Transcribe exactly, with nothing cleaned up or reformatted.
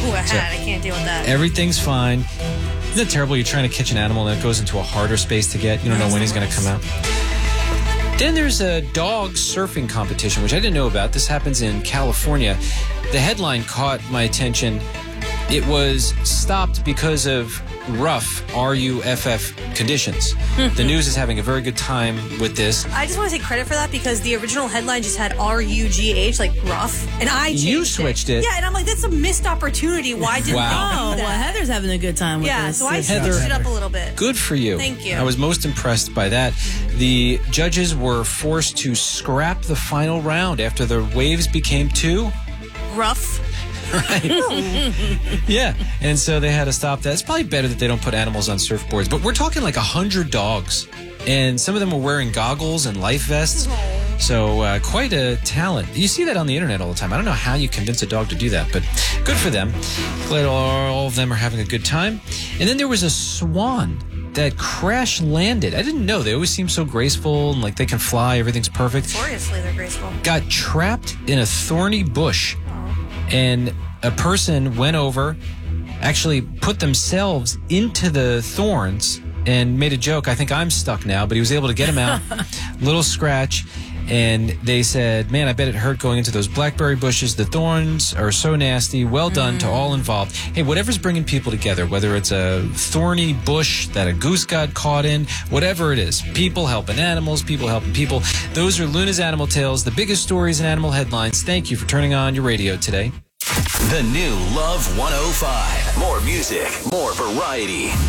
Ooh, a hat. So, I can't deal with that. Everything's fine. Isn't it terrible? You're trying to catch an animal and it goes into a harder space to get. You don't know when he's going to come out. Then there's a dog surfing competition, which I didn't know about. This happens in California. The headline caught my attention. It was stopped because of rough, R U F F, conditions. The news is having a very good time with this. I just want to take credit for that because the original headline just had R U G H, like rough, and I changed You switched it. it. Yeah, and I'm like, that's a missed opportunity. Why didn't Wow. they Oh, do that? well, Heather's having a good time with Yeah, this. so I This- switched Heather- it up a little bit. Good for you. Thank you. I was most impressed by that. The judges were forced to scrap the final round after the waves became too Rough. Right. Yeah. And so they had to stop that. It's probably better that they don't put animals on surfboards. But we're talking like a hundred dogs. And some of them were wearing goggles and life vests. So uh, quite a talent. You see that on the internet all the time. I don't know how you convince a dog to do that, but good for them. Glad all, all of them are having a good time. And then there was a swan that crash landed. I didn't know. They always seem so graceful and like they can fly. Everything's perfect. Notoriously, they're graceful. Got trapped in a thorny bush. And a person went over, actually put themselves into the thorns and made a joke. I think I'm stuck now, but he was able to get him out. Little scratch. And they said, man, I bet it hurt going into those blackberry bushes. The thorns are so nasty. Well done to all involved. Hey, whatever's bringing people together, whether it's a thorny bush that a goose got caught in, whatever it is, people helping animals, people helping people. Those are Luna's Animal Tales, the biggest stories in animal headlines. Thank you for turning on your radio today. The new Love one oh five. More music, more variety.